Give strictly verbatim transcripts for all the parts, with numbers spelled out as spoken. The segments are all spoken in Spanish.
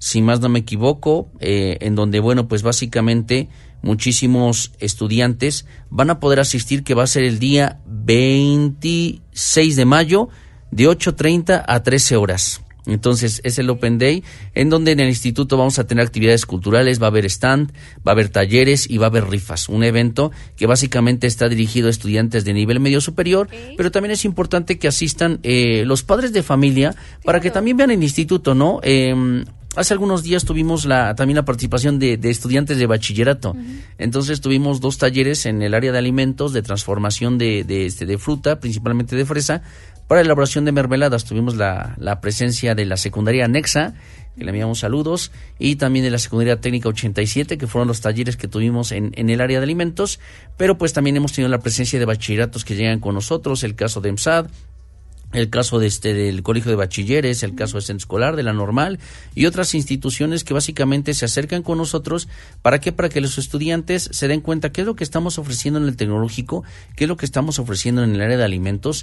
si más no me equivoco, eh, en donde, bueno, pues básicamente muchísimos estudiantes van a poder asistir, que va a ser el día veintiséis de mayo de ocho treinta a trece horas. Entonces es el Open Day, en donde en el instituto vamos a tener actividades culturales, va a haber stand, va a haber talleres y va a haber rifas. Un evento que básicamente está dirigido a estudiantes de nivel medio superior, okay. Pero también es importante que asistan eh, los padres de familia, claro, para que también vean el instituto, ¿no? Eh, Hace algunos días tuvimos la también la participación de, de estudiantes de bachillerato. Uh-huh. Entonces tuvimos dos talleres en el área de alimentos, de transformación de, de, este, de fruta, principalmente de fresa, para elaboración de mermeladas. Tuvimos la, la presencia de la secundaria anexa, que le enviamos saludos, y también de la secundaria técnica ochenta y siete, que fueron los talleres que tuvimos en, en el área de alimentos, pero pues también hemos tenido la presencia de bachilleratos que llegan con nosotros, el caso de EMSAD, el caso de este del Colegio de Bachilleres, el caso de Centro Escolar, de la Normal y otras instituciones que básicamente se acercan con nosotros. ¿Para qué? Para que los estudiantes se den cuenta qué es lo que estamos ofreciendo en el tecnológico, qué es lo que estamos ofreciendo en el área de alimentos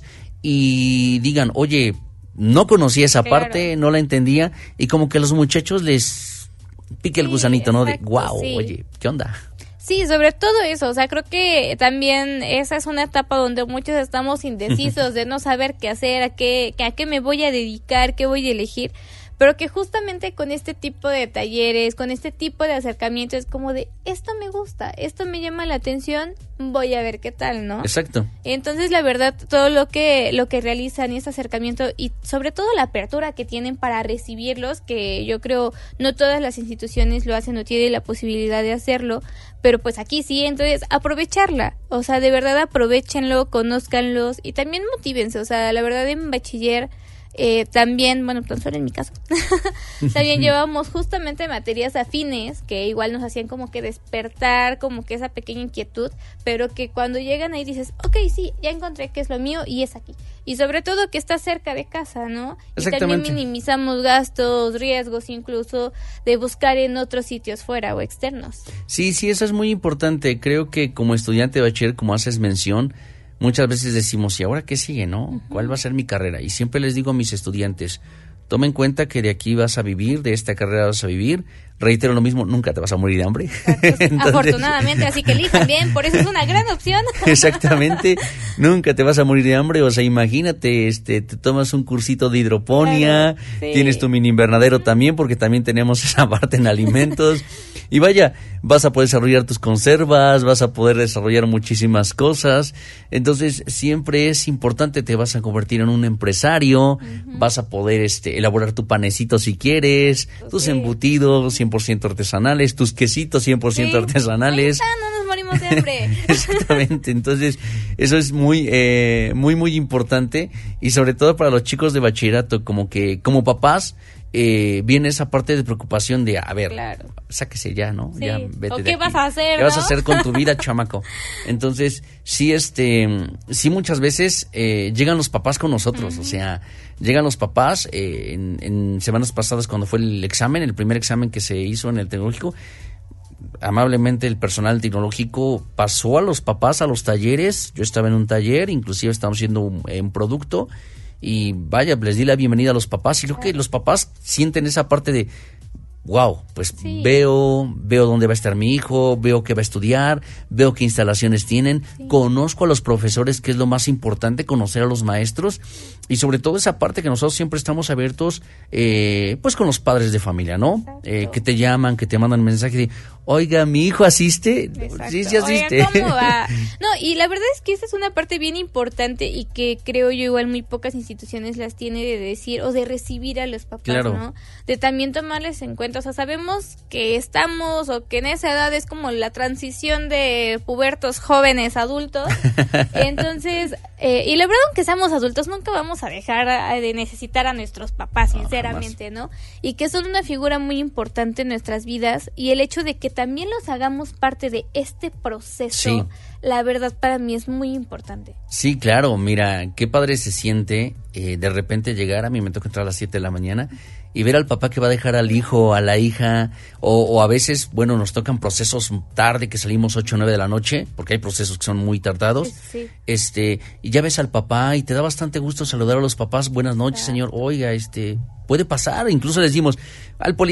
y digan, oye, no conocía esa claro. parte, no la entendía, y como que a los muchachos les pique el sí, gusanito, exacto, ¿no? De wow, sí. Oye, ¿qué onda? Sí, sobre todo eso, o sea, creo que también esa es una etapa donde muchos estamos indecisos de no saber qué hacer, a qué, a qué me voy a dedicar, qué voy a elegir, pero que justamente con este tipo de talleres, con este tipo de acercamientos es como de, esto me gusta, esto me llama la atención, voy a ver qué tal, ¿no? Exacto. Entonces, la verdad, todo lo que lo que realizan y este acercamiento y sobre todo la apertura que tienen para recibirlos, que yo creo no todas las instituciones lo hacen o tienen la posibilidad de hacerlo, pero pues aquí sí, entonces aprovecharla, o sea, de verdad aprovechenlo, conózcanlos y también motívense, o sea, la verdad en bachiller Eh, también, bueno, tan solo en mi caso, también llevamos justamente materias afines que igual nos hacían como que despertar como que esa pequeña inquietud, pero que cuando llegan ahí dices, ok, sí, ya encontré que es lo mío y es aquí. Y sobre todo que está cerca de casa, ¿no? Y también minimizamos gastos, riesgos incluso de buscar en otros sitios fuera o externos. Sí, sí, eso es muy importante. Creo que como estudiante de bachiller, como haces mención, muchas veces decimos, ¿y ahora qué sigue, no? Uh-huh. ¿Cuál va a ser mi carrera? Y siempre les digo a mis estudiantes, toma en cuenta que de aquí vas a vivir, de esta carrera vas a vivir. Reitero lo mismo, nunca te vas a morir de hambre. Entonces, afortunadamente, así que elijan bien, por eso es una gran opción. Exactamente, nunca te vas a morir de hambre, o sea, imagínate, este, te tomas un cursito de hidroponía, claro, sí. Tienes tu mini invernadero también, porque también tenemos esa parte en alimentos, y vaya, vas a poder desarrollar tus conservas, vas a poder desarrollar muchísimas cosas, entonces siempre es importante, te vas a convertir en un empresario, uh-huh. Vas a poder este, elaborar tu panecito si quieres, pues tus sí. embutidos, cien por ciento artesanales, tus quesitos cien por ciento sí, artesanales. Ahí está, no nos morimos de hambre. Exactamente, entonces eso es muy, eh, muy, muy importante y sobre todo para los chicos de bachillerato, como que como papás, eh, viene esa parte de preocupación de, a ver, claro. Sáquese ya, ¿no? Sí. Ya, vete ¿O de qué aquí. vas a hacer, ¿Qué ¿no? vas a hacer con tu vida, chamaco? Entonces, sí, este, sí muchas veces eh, llegan los papás con nosotros, uh-huh. O sea, llegan los papás eh, en, en semanas pasadas cuando fue el examen, el primer examen que se hizo en el tecnológico, amablemente el personal tecnológico pasó a los papás a los talleres, yo estaba en un taller, inclusive estábamos haciendo un, un producto, y vaya, les di la bienvenida a los papás y creo que los papás sienten esa parte de wow, pues sí. veo, veo dónde va a estar mi hijo, veo qué va a estudiar, veo qué instalaciones tienen, sí. Conozco a los profesores, que es lo más importante, conocer a los maestros y sobre todo esa parte que nosotros siempre estamos abiertos, eh, pues con los padres de familia, ¿no? Eh, que te llaman, que te mandan mensajes de, oiga, mi hijo asiste. Exacto. Sí, sí asiste. Oiga, ¿cómo va? No, y la verdad es que esa es una parte bien importante y que creo yo igual muy pocas instituciones las tiene de decir o de recibir a los papás, claro. ¿No? De también tomarles en cuenta. O sea, sabemos que estamos o que en esa edad es como la transición de pubertos jóvenes adultos. Entonces, eh, y la verdad, aunque seamos adultos, nunca vamos a dejar de necesitar a nuestros papás, sinceramente, no, ¿no? Y que son una figura muy importante en nuestras vidas y el hecho de que también los hagamos parte de este proceso, sí. La verdad para mí es muy importante. Sí, claro, mira, qué padre se siente eh, de repente llegar, a mí me toca entrar a las siete de la mañana y ver al papá que va a dejar al hijo, a la hija, o, o a veces, bueno, nos tocan procesos tarde, que salimos ocho o nueve de la noche, porque hay procesos que son muy tardados, sí, sí. este, y ya ves al papá y te da bastante gusto saludar a los papás, buenas noches, claro. Señor, oiga, este, puede pasar, incluso les decimos, al policía,